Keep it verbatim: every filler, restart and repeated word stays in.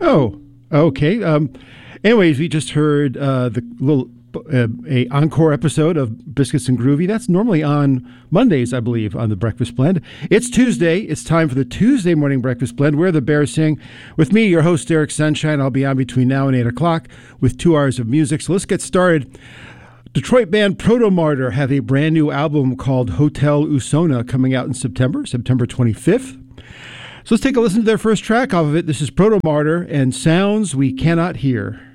Oh, okay. Um, anyways, we just heard uh, the little uh, a encore episode of Biscuits and Groovy. That's normally on Mondays, I believe, on the Breakfast Blend. It's Tuesday. It's time for the Tuesday morning Breakfast Blend, where the Bears sing. With me, your host, Derek Sunshine. I'll be on between now and eight o'clock with two hours of music. So let's get started. Detroit band Proto-Martyr have a brand new album called Hotel Usona coming out in September, September twenty-fifth. So let's take a listen to their first track off of it. This is Proto-Martyr and Sounds We Cannot Hear.